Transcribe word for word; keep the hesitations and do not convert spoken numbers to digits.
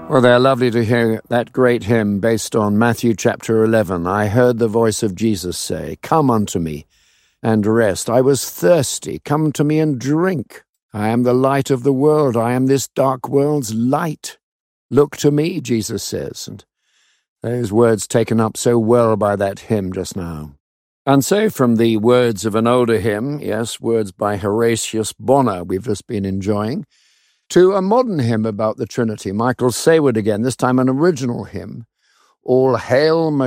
Well, they're lovely to hear that great hymn based on Matthew chapter eleven. I heard the voice of Jesus say, "Come unto me and rest. I was thirsty. Come to me and drink. I am the light of the world. I am this dark world's light. Look to me," Jesus says. And those words taken up so well by that hymn just now. And so from the words of an older hymn, yes, words by Horatius Bonar we've just been enjoying, to a modern hymn about the Trinity, Michael Sayward again, this time an original hymn, All Hail